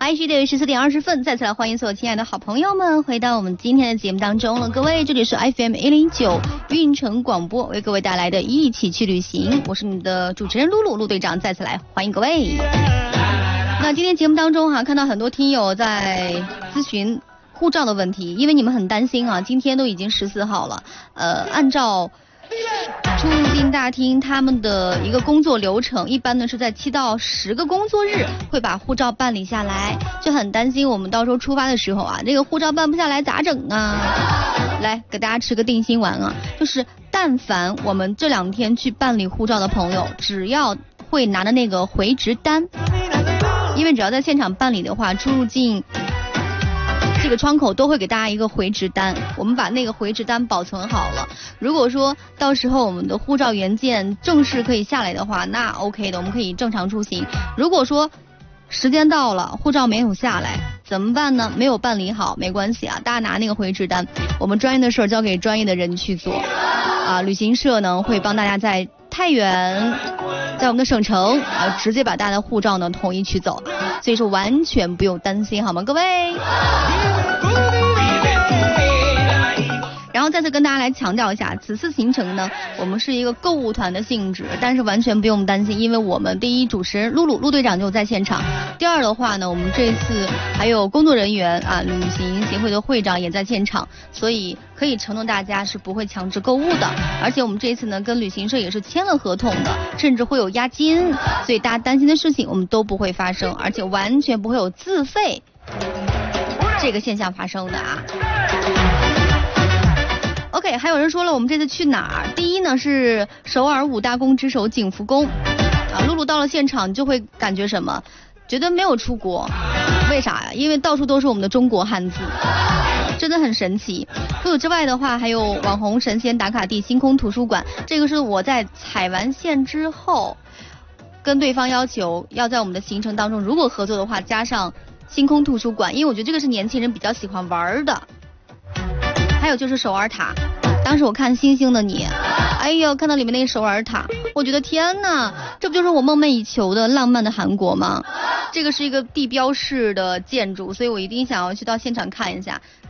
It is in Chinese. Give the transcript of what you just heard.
IC 的14点20分，再次来欢迎所有亲爱的好朋友们回到我们今天的节目当中了。各位，这里是 FM109 运城广播为各位带来的一起去旅行，我是你的主持人露露，陆队长再次来欢迎各位。那今天节目当中看到很多听友在咨询护照的问题，因为你们很担心今天都已经14号了，按照出入境大厅他们的一个工作流程，一般呢是在7到10个工作日会把护照办理下来，就很担心我们到时候出发的时候这个护照办不下来咋整啊？来给大家吃个定心丸就是但凡我们这2天去办理护照的朋友，只要会拿的那个回执单，因为只要在现场办理的话，出入境这个窗口都会给大家一个回执单，我们把那个回执单保存好了。如果说到时候我们的护照原件正式可以下来的话，那 OK 的，我们可以正常出行。如果说时间到了护照没有下来怎么办呢？没有办理好没关系大家拿那个回执单，我们专业的事儿交给专业的人去做旅行社呢会帮大家在太原，在我们的省城直接把大家的护照呢统一取走，所以说完全不用担心，好吗各位？然后再次跟大家来强调一下，此次行程呢我们是一个购物团的性质，但是完全不用担心，因为我们第一主持人陆队长就在现场，第二的话呢我们这次还有工作人员旅行协会的会长也在现场，所以可以承诺大家是不会强制购物的，而且我们这一次呢跟旅行社也是签了合同的，甚至会有押金，所以大家担心的事情我们都不会发生，而且完全不会有自费这个现象发生的OK， 还有人说了我们这次去哪儿？第一呢是首尔5大宫之首景福宫露露到了现场就会感觉什么？觉得没有出国，为啥呀？因为到处都是我们的中国汉字，真的很神奇。除此之外的话，还有网红神仙打卡地星空图书馆，这个是我在踩完线之后跟对方要求要在我们的行程当中，如果合作的话加上星空图书馆，因为我觉得这个是年轻人比较喜欢玩的。还有就是首尔塔，当时我看星星的你，哎呦，看到里面那个首尔塔，我觉得天哪，这不就是我梦寐以求的浪漫的韩国吗？这个是一个地标式的建筑，所以我一定想要去到现场看一下。